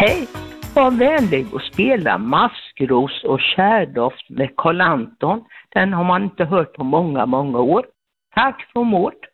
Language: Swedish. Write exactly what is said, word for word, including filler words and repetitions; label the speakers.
Speaker 1: Hej, var vänlig och spela Maskros och kärdoft med Karl Anton. Den har man inte hört på många, många år. Tack från Mård.